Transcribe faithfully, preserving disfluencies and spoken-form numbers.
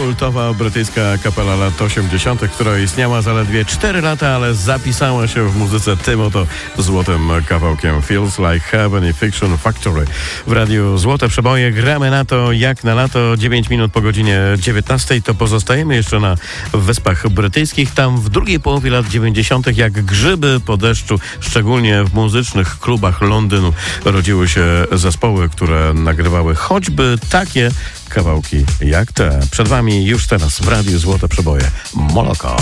kultowa brytyjska kapela lat osiemdziesiątych, która istniała zaledwie cztery lata, ale zapisała się w muzyce tym oto złotym kawałkiem Feels Like Heaven i Fiction Factory. W Radiu Złote Przeboje gramy na to jak na lato. dziewięć minut po godzinie dziewiętnastej. To pozostajemy jeszcze na Wyspach Brytyjskich. Tam w drugiej połowie lat dziewięćdziesiątych jak grzyby po deszczu, szczególnie w muzycznych klubach Londynu, rodziły się zespoły, które nagrywały choćby takie kawałki jak te. Przed wami już teraz w Radiu Złote Przeboje Moloko.